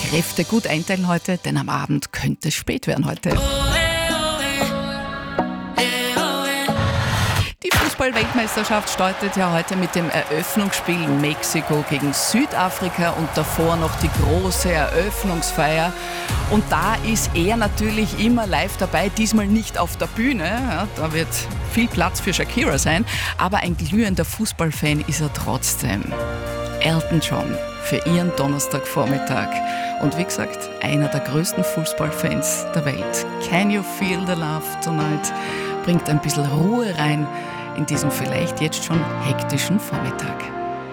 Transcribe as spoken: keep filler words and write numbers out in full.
Kräfte gut einteilen heute, denn am Abend könnte es spät werden heute. Die Fußball-Weltmeisterschaft startet ja heute mit dem Eröffnungsspiel Mexiko gegen Südafrika und davor noch die große Eröffnungsfeier. Und da ist er natürlich immer live dabei, diesmal nicht auf der Bühne, ja, da wird viel Platz für Shakira sein, aber ein glühender Fußballfan ist er trotzdem. Elton John für ihren Donnerstagvormittag. Und wie gesagt, einer der größten Fußballfans der Welt. Can you feel the love tonight? Bringt ein bisschen Ruhe rein in diesen vielleicht jetzt schon hektischen Vormittag.